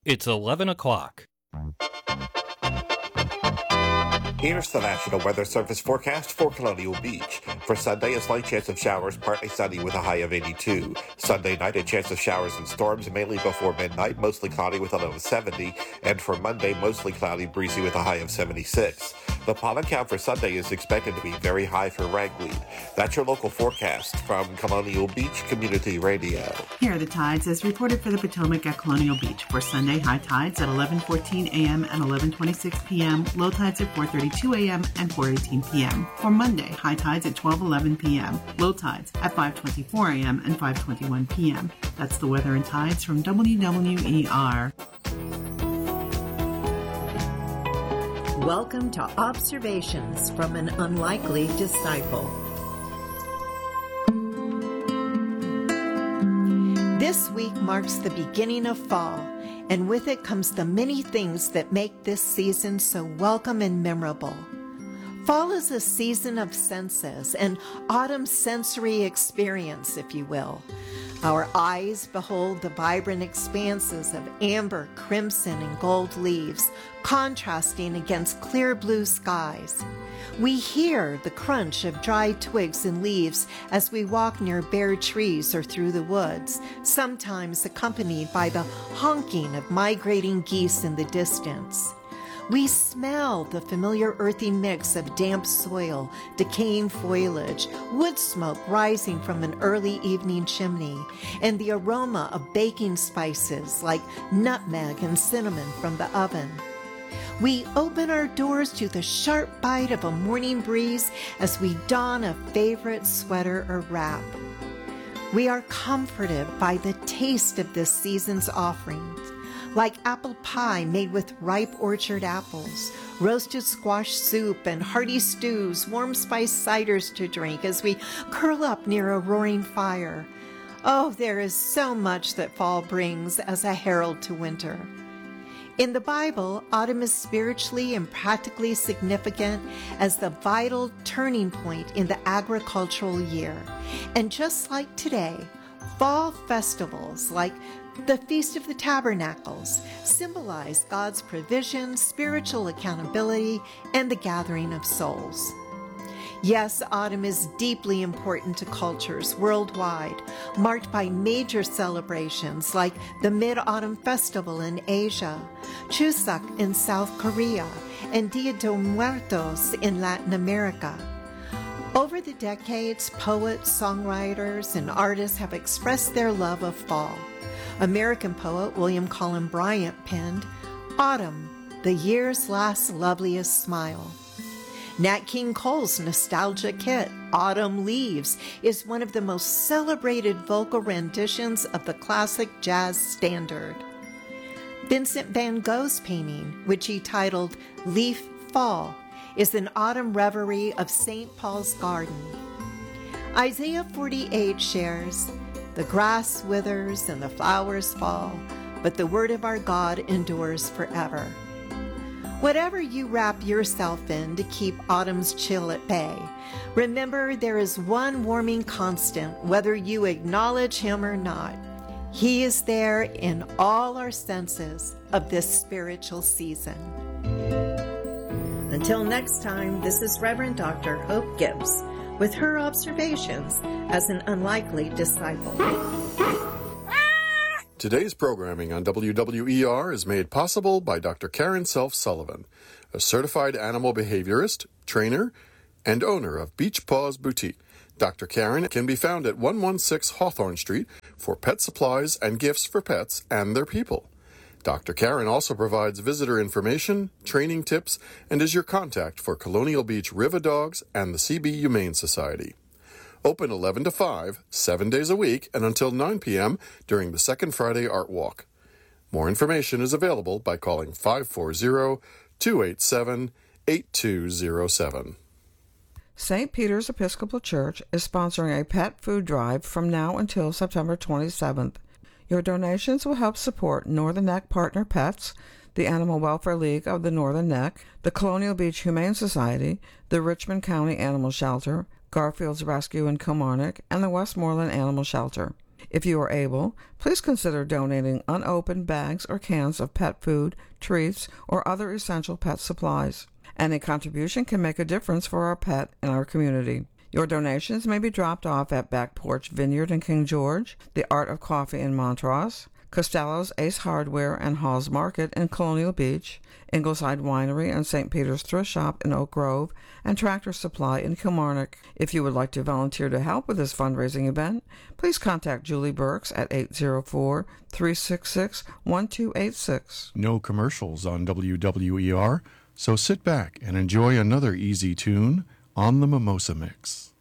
It's 11 o'clock. Here's the National Weather Service forecast for Colonial Beach. For Sunday, a slight chance of showers, partly sunny with a high of 82. Sunday night, a chance of showers and storms, mainly before midnight, mostly cloudy with a low of 70. And for Monday, mostly cloudy, breezy with a high of 76. The pollen count for Sunday is expected to be very high for ragweed. That's your local forecast from Colonial Beach Community Radio. Here are the tides as reported for the Potomac at Colonial Beach. For Sunday, high tides at 11:14 a.m. and 11:26 p.m., low tides at 4:32 a.m. and 4:18 p.m. For Monday, high tides at 12:11 p.m., low tides at 5:24 a.m. and 5:21 p.m. That's the weather and tides from WWER. Welcome to Observations from an Unlikely Disciple. This week marks the beginning of fall, and with it comes the many things that make this season so welcome and memorable. Fall is a season of senses, an autumn sensory experience, if you will. Our eyes behold the vibrant expanses of amber, crimson, and gold leaves, contrasting against clear blue skies. We hear the crunch of dry twigs and leaves as we walk near bare trees or through the woods, sometimes accompanied by the honking of migrating geese in the distance. We smell the familiar earthy mix of damp soil, decaying foliage, wood smoke rising from an early evening chimney, and the aroma of baking spices like nutmeg and cinnamon from the oven. We open our doors to the sharp bite of a morning breeze as we don a favorite sweater or wrap. We are comforted by the taste of this season's offerings, like apple pie made with ripe orchard apples, roasted squash soup and hearty stews, warm spiced ciders to drink as we curl up near a roaring fire. Oh, there is so much that fall brings as a herald to winter. In the Bible, autumn is spiritually and practically significant as the vital turning point in the agricultural year. And just like today, fall festivals like the Feast of the Tabernacles symbolize God's provision, spiritual accountability, and the gathering of souls. Yes, autumn is deeply important to cultures worldwide, marked by major celebrations like the Mid-Autumn Festival in Asia, Chuseok in South Korea, and Dia de Muertos in Latin America. Over the decades, poets, songwriters, and artists have expressed their love of fall. American poet William Cullen Bryant penned, "Autumn, the year's last loveliest smile." Nat King Cole's nostalgic hit, "Autumn Leaves," is one of the most celebrated vocal renditions of the classic jazz standard. Vincent van Gogh's painting, which he titled "Leaf Fall," is an autumn reverie of St. Paul's Garden. Isaiah 48 shares, "The grass withers and the flowers fall, but the word of our God endures forever." Whatever you wrap yourself in to keep autumn's chill at bay, remember there is one warming constant, whether you acknowledge him or not. He is there in all our senses of this spiritual season. Until next time, this is Reverend Dr. Hope Gibbs with her observations as an unlikely disciple. Today's programming on WWER is made possible by Dr. Karen Self Sullivan, a certified animal behaviorist, trainer, and owner of Beach Paws Boutique. Dr. Karen can be found at 116 Hawthorne Street for pet supplies and gifts for pets and their people. Dr. Karen also provides visitor information, training tips, and is your contact for Colonial Beach River Dogs and the CB Humane Society. Open 11 to 5, 7 days a week, and until 9 p.m. during the Second Friday Art Walk. More information is available by calling 540-287-8207. St. Peter's Episcopal Church is sponsoring a pet food drive from now until September 27th. Your donations will help support Northern Neck Partner Pets, the Animal Welfare League of the Northern Neck, the Colonial Beach Humane Society, the Richmond County Animal Shelter, Garfield's Rescue in Kilmarnock, and the Westmoreland Animal Shelter. If you are able, please consider donating unopened bags or cans of pet food, treats, or other essential pet supplies. Any contribution can make a difference for our pet and our community. Your donations may be dropped off at Back Porch Vineyard in King George, The Art of Coffee in Montrose, Costello's Ace Hardware and Hall's Market in Colonial Beach, Ingleside Winery and St. Peter's Thrift Shop in Oak Grove, and Tractor Supply in Kilmarnock. If you would like to volunteer to help with this fundraising event, please contact Julie Burks at 804-366-1286. No commercials on WWER, so sit back and enjoy another easy tune on the Mimosa Mix.